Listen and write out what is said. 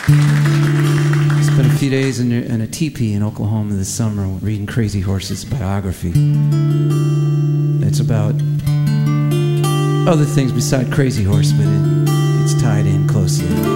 Spent a few days in a teepee in Oklahoma this summer reading Crazy Horse's biography. It's about other things beside Crazy Horse, but it's tied in closely.